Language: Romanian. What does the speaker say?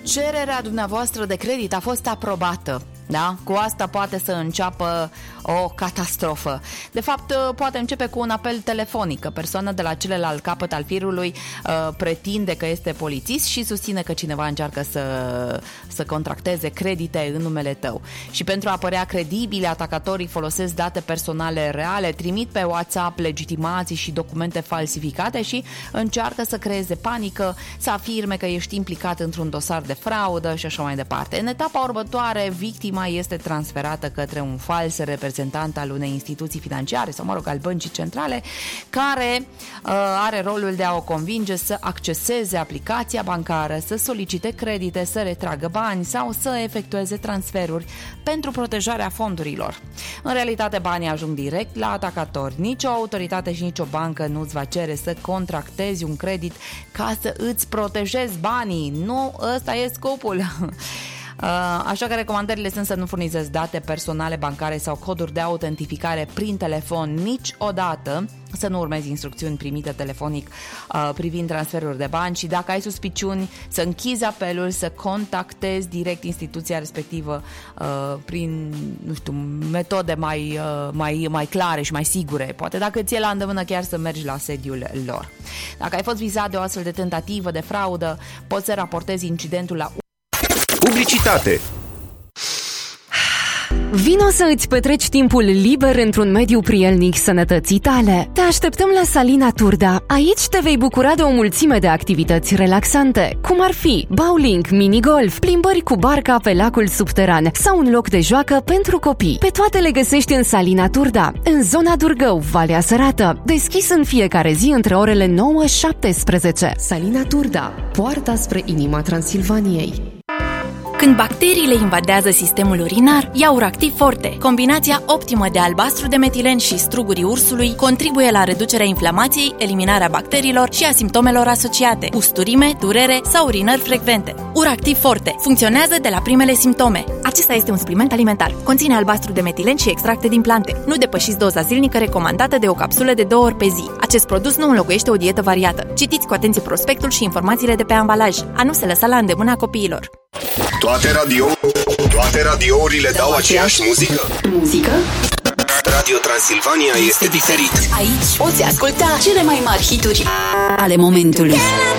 Cererea dumneavoastră de credit a fost aprobată. Da? Cu asta poate să înceapă o catastrofă. De fapt, poate începe cu un apel telefonic, că persoana de la celălalt capăt al firului pretinde că este polițist și susține că cineva încearcă să contracteze credite în numele tău. Și pentru a părea credibile, atacatorii folosesc date personale reale, trimit pe WhatsApp legitimații și documente falsificate și încearcă să creeze panică, să afirme că ești implicat într-un dosar de fraudă și așa mai departe. În etapa următoare, victima este transferată către un fals reprezentant al unei instituții financiare sau, al băncii centrale, care are rolul de a o convinge să acceseze aplicația bancară, să solicite credite, să retragă bani sau să efectueze transferuri pentru protejarea fondurilor. În realitate, banii ajung direct la atacatori. Nicio autoritate și nicio bancă nu îți va cere să contractezi un credit ca să îți protejezi banii. Nu, ăsta e scopul. Așa că recomandările sunt să nu furnizezi date personale bancare sau coduri de autentificare prin telefon niciodată, să nu urmezi instrucțiuni primite telefonic privind transferuri de bani și dacă ai suspiciuni să închizi apelul, să contactezi direct instituția respectivă prin, metode mai clare și mai sigure. Poate dacă ți-e la îndemână chiar să mergi la sediul lor. Dacă ai fost vizat de o astfel de tentativă de fraudă, poți să raportezi incidentul la publicitate. Vino să îți petreci timpul liber într-un mediu prielnic sănătății tale. Te așteptăm la Salina Turda. Aici te vei bucura de o mulțime de activități relaxante, cum ar fi bowling, minigolf, plimbări cu barca pe lacul subteran sau un loc de joacă pentru copii. Pe toate le găsești în Salina Turda, în zona Durgău, Valea Sărată, deschis în fiecare zi între orele 9-17. Salina Turda, poarta spre inima Transilvaniei. Când bacteriile invadează sistemul urinar, ia Uractiv Forte. Combinația optimă de albastru de metilen și strugurii ursului contribuie la reducerea inflamației, eliminarea bacteriilor și a simptomelor asociate, usturime, durere sau urinări frecvente. Uractiv Forte funcționează de la primele simptome. Acesta este un supliment alimentar. Conține albastru de metilen și extracte din plante. Nu depășiți doza zilnică recomandată de o capsulă de 2 ori pe zi. Acest produs nu înlocuiește o dietă variată. Citiți cu atenție prospectul și informațiile de pe ambalaj. A nu se lăsa la îndemâna copiilor. Toate radiourile dau aceeași muzică? Muzică? Radio Transilvania este diferit. Aici poți asculta cele mai mari hituri ale momentului.